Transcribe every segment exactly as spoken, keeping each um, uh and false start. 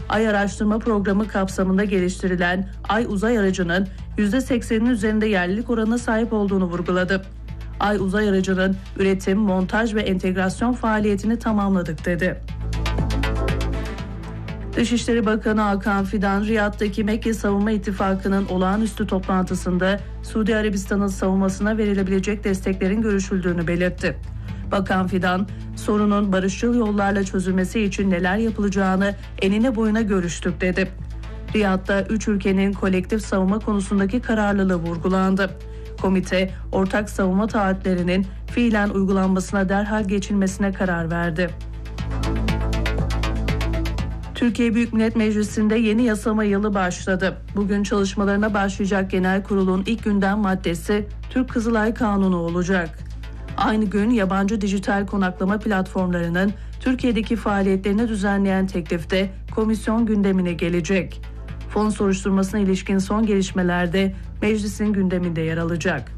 Ay Araştırma Programı kapsamında geliştirilen Ay uzay aracının yüzde sekseninin üzerinde yerlilik oranına sahip olduğunu vurguladı. Ay uzay aracının üretim, montaj ve entegrasyon faaliyetini tamamladık dedi. Dışişleri Bakanı Hakan Fidan, Riyad'daki Mekke Savunma İttifakı'nın olağanüstü toplantısında Suudi Arabistan'ın savunmasına verilebilecek desteklerin görüşüldüğünü belirtti. Bakan Fidan, sorunun barışçıl yollarla çözülmesi için neler yapılacağını enine boyuna görüştük dedi. Riyad'da üç ülkenin kolektif savunma konusundaki kararlılığı vurgulandı. Komite, ortak savunma taahhütlerinin fiilen uygulanmasına derhal geçilmesine karar verdi. Türkiye Büyük Millet Meclisi'nde yeni yasama yılı başladı. Bugün çalışmalarına başlayacak Genel Kurul'un ilk gündem maddesi Türk Kızılay Kanunu olacak. Aynı gün yabancı dijital konaklama platformlarının Türkiye'deki faaliyetlerini düzenleyen teklifte komisyon gündemine gelecek. Fon soruşturmasına ilişkin son gelişmelerde meclisin gündeminde yer alacak.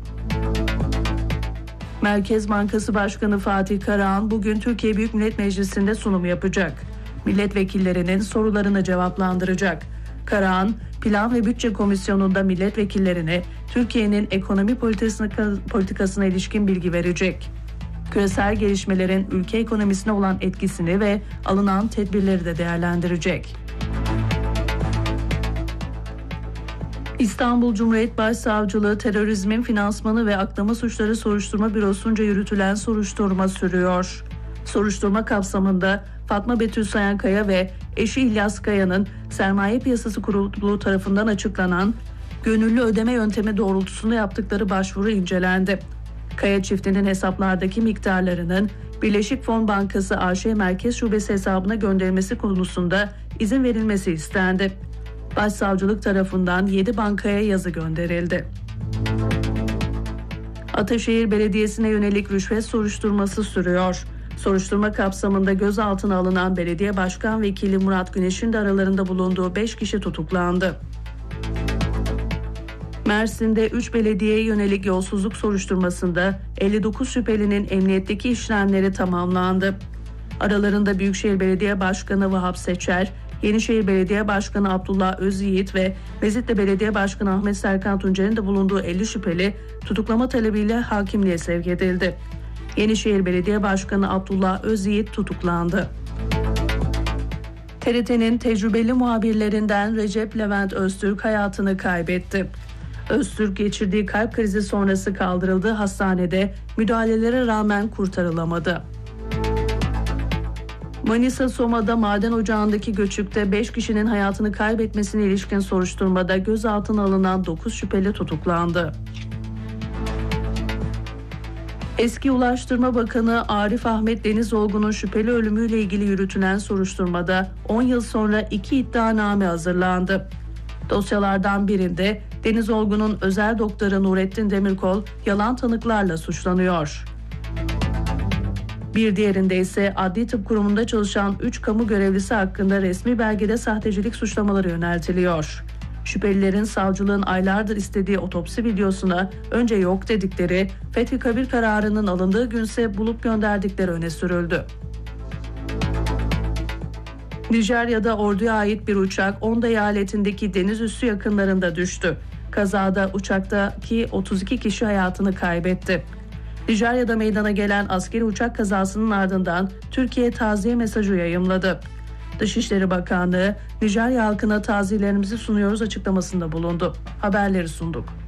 Merkez Bankası Başkanı Fatih Karahan bugün Türkiye Büyük Millet Meclisi'nde sunum yapacak. Milletvekillerinin sorularını cevaplandıracak. Karahan, Plan ve Bütçe Komisyonu'nda milletvekillerine Türkiye'nin ekonomi politikasına, politikasına ilişkin bilgi verecek. Küresel gelişmelerin ülke ekonomisine olan etkisini ve alınan tedbirleri de değerlendirecek. İstanbul Cumhuriyet Başsavcılığı Terörizmin Finansmanı ve Aklama Suçları Soruşturma Bürosu'nca yürütülen soruşturma sürüyor. Soruşturma kapsamında Fatma Betül Sayankaya ve eşi İlyas Kaya'nın Sermaye Piyasası Kurulu tarafından açıklanan gönüllü ödeme yöntemi doğrultusunda yaptıkları başvuru incelendi. Kaya çiftinin hesaplardaki miktarlarının Birleşik Fon Bankası A Ş Merkez Şubesi hesabına gönderilmesi konusunda izin verilmesi istendi. Başsavcılık tarafından yedi bankaya yazı gönderildi. Ataşehir Belediyesi'ne yönelik rüşvet soruşturması sürüyor. Soruşturma kapsamında gözaltına alınan belediye başkan vekili Murat Güneş'in de aralarında bulunduğu beş kişi tutuklandı. Mersin'de üç belediyeye yönelik yolsuzluk soruşturmasında elli dokuz şüphelinin emniyetteki işlemleri tamamlandı. Aralarında Büyükşehir Belediye Başkanı Vahap Seçer, Yenişehir Belediye Başkanı Abdullah Özyiğit ve Mezitli Belediye Başkanı Ahmet Serkan Tuncer'in de bulunduğu elli şüpheli tutuklama talebiyle hakimliğe sevk edildi. Yenişehir Belediye Başkanı Abdullah Özyiğit tutuklandı. T R T'nin tecrübeli muhabirlerinden Recep Levent Öztürk hayatını kaybetti. Öztürk geçirdiği kalp krizi sonrası kaldırıldığı hastanede müdahalelere rağmen kurtarılamadı. Manisa Soma'da maden ocağındaki göçükte beş kişinin hayatını kaybetmesine ilişkin soruşturmada gözaltına alınan dokuz şüpheli tutuklandı. Eski Ulaştırma Bakanı Arif Ahmet Denizolgu'nun şüpheli ölümüyle ilgili yürütülen soruşturmada on yıl sonra iki iddianame hazırlandı. Dosyalardan birinde Denizolgu'nun özel doktoru Nurettin Demirkol yalan tanıklarla suçlanıyor. Bir diğerinde ise Adli Tıp Kurumu'nda çalışan üç kamu görevlisi hakkında resmi belgede sahtecilik suçlamaları yöneltiliyor. Şüphelilerin savcılığın aylardır istediği otopsi videosuna önce yok dedikleri, fethi kabir kararının alındığı günse bulup gönderdikleri öne sürüldü. Nijerya'da orduya ait bir uçak Onda eyaletindeki deniz üssü yakınlarında düştü. Kazada uçaktaki otuz iki kişi hayatını kaybetti. Nijerya'da meydana gelen askeri uçak kazasının ardından Türkiye taziye mesajı yayımladı. Dışişleri Bakanlığı, Nijerya halkına taziyelerimizi sunuyoruz açıklamasında bulundu. Haberleri sunduk.